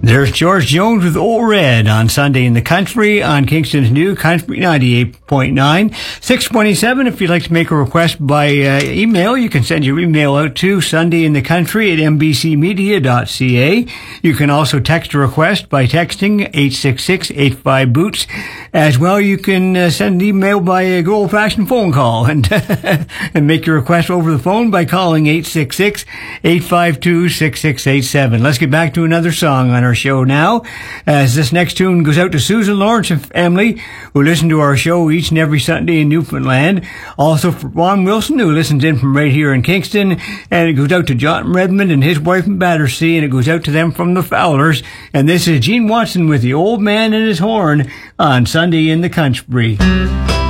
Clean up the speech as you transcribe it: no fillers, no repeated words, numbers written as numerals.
There's George Jones with Old Red on Sunday in the Country on Kingston's new Country 98.9. 627, if you'd like to make a request by email, you can send your email out to sundayinthecountry@mbcmedia.ca. You can also text a request by texting 866-85-BOOTS. As well, you can send an email by a good old-fashioned phone call and and make your request over the phone by calling 866-852-6687. Let's get back to another song on our show now, as this next tune goes out to Susan Lawrence and family, who listen to our show each and every Sunday in Newfoundland. Also for Ron Wilson, who listens in from right here in Kingston. And it goes out to John Redmond and his wife in Battersea, and it goes out to them from the Fowlers. And this is Gene Watson with The Old Man and His Horn on Sunday in the Country.